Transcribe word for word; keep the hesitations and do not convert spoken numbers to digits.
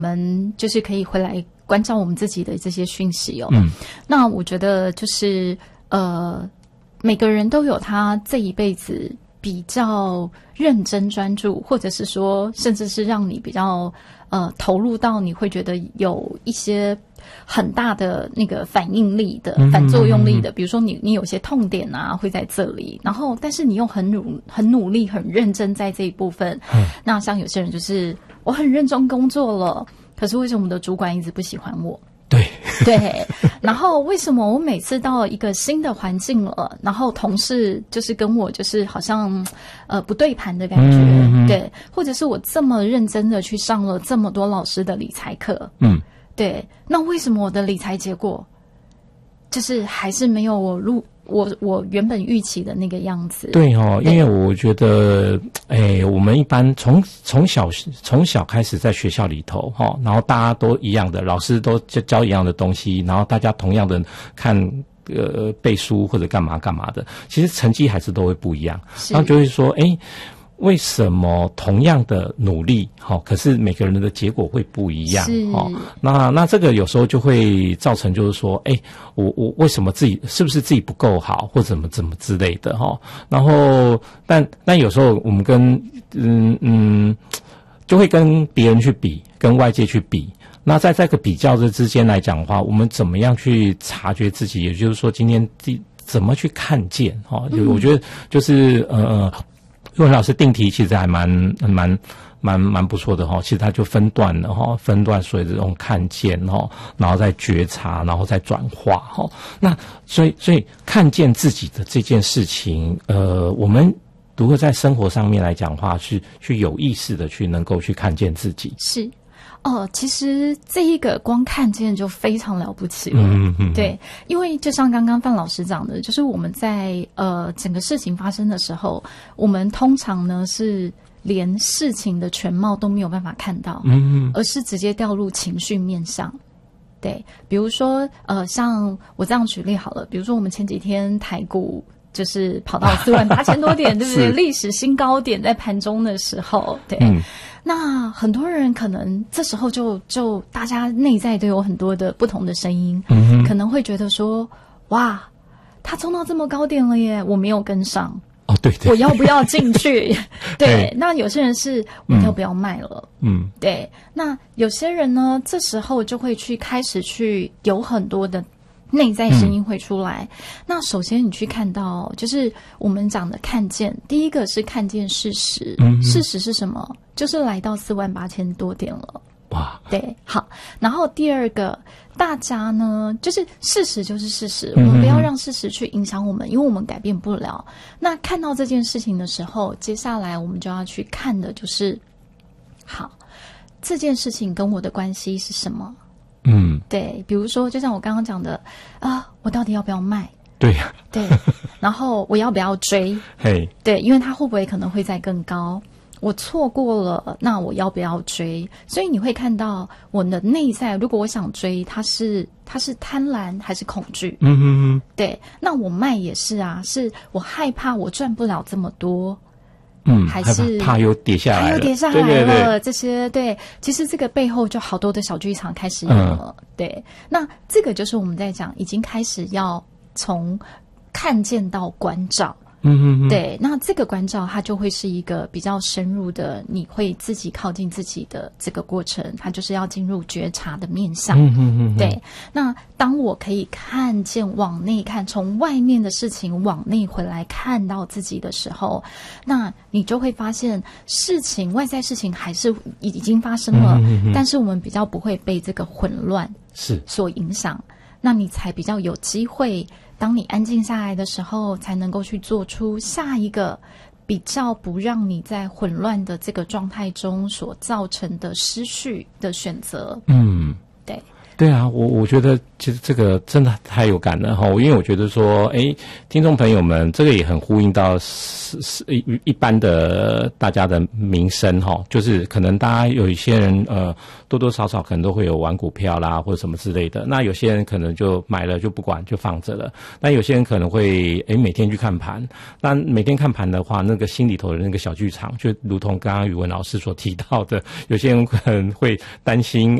我们就是可以回来关照我们自己的这些讯息哦。嗯，那我觉得就是呃，每个人都有他这一辈子比较认真专注，或者是说，甚至是让你比较呃投入到你会觉得有一些很大的那个反应力的、反作用力的，嗯嗯嗯嗯比如说你你有些痛点啊会在这里，然后但是你又很努很努力、很认真在这一部分。嗯、那像有些人就是我很认真工作了，可是为什么我的主管一直不喜欢我？ 对对，然后为什么我每次到一个新的环境了，然后同事就是跟我就是好像呃不对盘的感觉，嗯嗯对，或者是我这么认真的去上了这么多老师的理财课，嗯，对，那为什么我的理财结果就是还是没有我入我我原本预期的那个样子？ 对哦，因为我觉得，哎，我们一般从从小从小开始在学校里头哈、哦，然后大家都一样的，老师都教教一样的东西，然后大家同样的看呃背书或者干嘛干嘛的，其实成绩还是都会不一样，然后就会说，哎。为什么同样的努力，哈、哦，可是每个人的结果会不一样？哦，那那这个有时候就会造成，就是说，哎，我我为什么自己是不是自己不够好，或者怎么怎么之类的，哈、哦。然后，但但有时候我们跟嗯嗯，就会跟别人去比，跟外界去比。那在这个比较的之间来讲的话，我们怎么样去察觉自己？也就是说，今天自己怎么去看见？哈、哦，就我觉得就是呃。因为老师定题其实还蛮蛮蛮蛮不错的哈，其实它就分段了哈，分段所以这种看见哈，然后再觉察，然后再转化哈。那所以所以看见自己的这件事情，呃，我们如果在生活上面来讲的话，是去有意识的去能够去看见自己。 是。哦，其实这一个光看见就非常了不起了，嗯嗯，对，因为就像刚刚范老师讲的，就是我们在呃整个事情发生的时候，我们通常呢是连事情的全貌都没有办法看到，嗯嗯，而是直接掉入情绪面上。对，比如说呃，像我这样举例好了，比如说我们前几天台股就是跑到四万八千多点，对不对？历史新高点在盘中的时候，对。嗯，那很多人可能这时候就就大家内在都有很多的不同的声音，嗯，可能会觉得说，哇，他冲到这么高点了耶，我没有跟上， 哦，对对， 我要不要进去？对，那有些人是我要不要卖了？嗯，对，那有些人呢，这时候就会去开始去有很多的内在声音会出来。嗯，那首先你去看到，就是我们讲的看见，第一个是看见事实，嗯，事实是什么？就是来到四万八千多点了。 哇， 对，好。然后第二个，大家呢，就是事实就是事实，我们不要让事实去影响我们，因为我们改变不了。那看到这件事情的时候，接下来我们就要去看的就是，好，这件事情跟我的关系是什么？嗯，对，比如说，就像我刚刚讲的啊，我到底要不要卖？ 对呀， 对，然后我要不要追？ 嘿， 对，因为它会不会可能会再更高？我错过了，那我要不要追？所以你会看到我的内在，如果我想追，它是它是贪婪还是恐惧？嗯哼哼，对，那我卖也是啊，是我害怕我赚不了这么多。 嗯， 还是怕又跌下来了， 怕又跌下来了， 对对对， 这些对，其实这个背后就好多的小剧场开始有了，嗯，对，那这个就是我们在讲，已经开始要从看见到关照。嗯嗯嗯，对，那这个关照它就会是一个比较深入的，你会自己靠近自己的这个过程，它就是要进入觉察的面向。嗯嗯嗯，对，那当我可以看见往内看，从外面的事情往内回来看到自己的时候，那你就会发现事情外在事情还是已经发生了，嗯嗯嗯，但是我们比较不会被这个混乱是所影响，那你才比较有机会。当你安静下来的时候，才能够去做出下一个比较不让你在混乱的这个状态中所造成的失序的选择。嗯，对对啊，我我觉得其实这个真的太有感了哈，因为我觉得说，哎，听众朋友们，这个也很呼应到是是一一般的大家的民生哈，就是可能大家有一些人呃多多少少可能都会有玩股票啦或者什么之类的，那有些人可能就买了就不管就放着了，那有些人可能会哎每天去看盘，那每天看盘的话，那个心里头的那个小剧场，就如同刚刚宇文老师所提到的，有些人可能会担心。